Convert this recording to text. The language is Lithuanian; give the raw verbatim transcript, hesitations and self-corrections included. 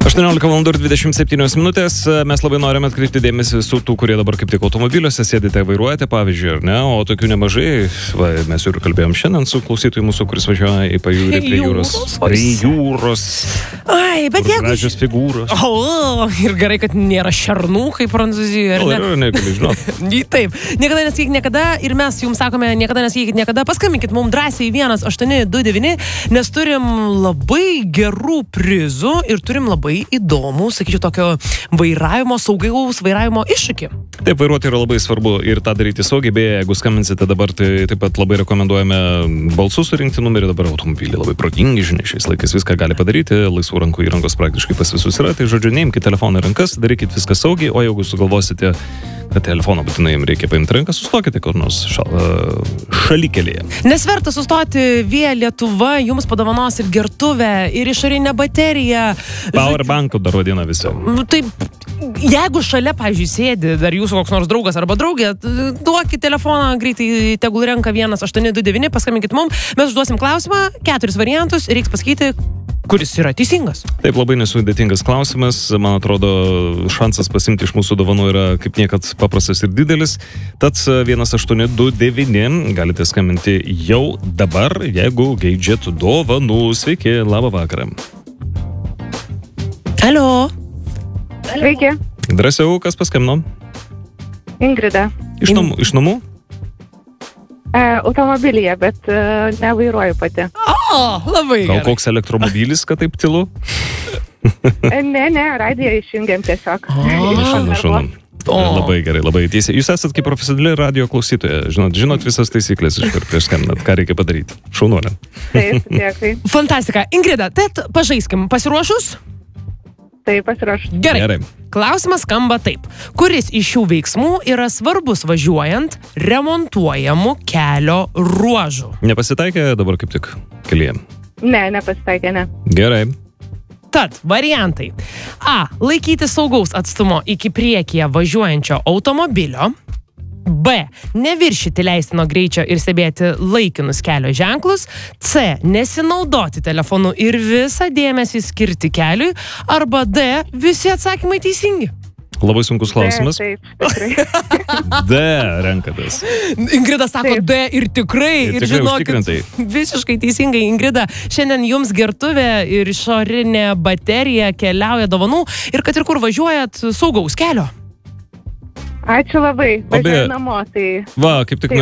aštuoniolika valandų ir dvidešimt septynios minutės. Mes labai norime atkreipti dėmesį visų tų, kurie dabar kaip tik automobiliuose sėdite, vairuojate, pavyzdžiui, ar ne, o tokių nemažai. Va, mes ir kalbėjom šiandien su klausytoju mūsų, kuris važiuoja į pajūrį prie jūros. Prie jūros. Ai, bet jeigu... Gražios figūros. O, ir gerai, kad nėra šernų, kaip Prancūzijoje, ar ne? O, ir negali žinot. Taip, niekada nesakykit niekada ir mes jums sakome, niekada nesakykit niekada. Paskambinkit mums drąsiai vienas aštuoni du devyni, nes turim labai gerų prizų ir turim labai įdomų, sakyčiau, tokio vairavimo, saugaus vairavimo iššūkį. Taip, vairuoti yra labai svarbu ir tą daryti saugiai, beje, jeigu skambinsite dabar, tai taip pat labai rekomenduojame balsų surinkti numerį, dabar automobiliai labai protingi, žinia, šiais laikais viską gali padaryti, laisvų rankų įrangos praktiškai pas visus yra, tai žodžiu, neimkite telefoną į rankas, darykit viską saugiai, o jeigu sugalvosite, kad telefoną būtinai jums reikia paimti ranką, sustokite kur nors šal, šalikelėje. Nes verta sustoti, Via Lietuva jums padovanos ir gertuvę, ir išorinę bateriją. Powerbanku dar vadina visi. Taip, jeigu šalia, pavyzdžiui, sėdi dar jūsų koks nors draugas arba draugė, duokit telefoną, greitai tegul renka vienas aštuoni du devyni, paskambinkit mum, mes užduosim klausimą, keturis variantus ir reiks pasakyti, kuris yra teisingas. Taip, labai nesudėtingas klausimas. Man atrodo, šansas pasimti iš mūsų dovanų yra kaip niekad paprastas ir didelis. Tad vienas aštuoni du devyni galite skambinti jau dabar, jeigu geidžiat dovanų. Sveiki, labą vakarą. Alio. Sveiki. Drąsiau, kas paskambino? Ingrida. Iš namų? Iš namų? E, automobilyje, bet e, nevairuoju pati. O, labai Gal gerai. koks elektromobilis, kad taip tylu? E, ne, ne, radiją išjungiam tiesiog. Šaunu, šaunu. O. Labai gerai, labai teisė. Jūs esat kaip profesionali radio klausytoja. Žinot, žinot visas taisyklės iškart prieš skambinant, ką reikia padaryti. Šaunuolė. Taip, dėkui. Fantastika. Ingrida, tad pažaiskim. Pasiruošus? Taip, pasiruošus. Gerai. Gerai. Klausimas skamba taip. Kuris iš šių veiksmų yra svarbus važiuojant remontuojamų kelio ruožų? Nepasitaikė dabar kaip tik kelyje? Ne, nepasitaikė, ne. Gerai. Tad, variantai. A. Laikyti saugaus atstumo iki priekyje važiuojančio automobilio. B. Neviršyti leistino greičio ir stebėti laikinus kelio ženklus. C. Nesinaudoti telefonu ir visą dėmesį skirti keliui. Arba D. Visi atsakymai teisingi. Labai sunkus klausimas. Taip, taip, tikrai. D renkatės. Ingrida sako Taip. D ir tikrai. Ir Ir tikrai žinokit, užtikrintai. visiškai teisingai, Ingrida. Šiandien jums gertuvė ir išorinė baterija keliauja dovanų. Ir kad ir kur važiuojat, saugaus kelio. Ačiū labai. O beje- Važiuoju namo, tai... Va, kaip tik Taip,